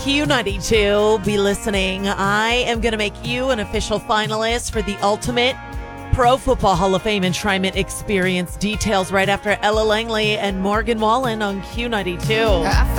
Q92, be listening. I am going to make you an official finalist for the Ultimate Pro Football Hall of Fame Enshrinement Experience. Details right after Ella Langley and Morgan Wallen on Q92.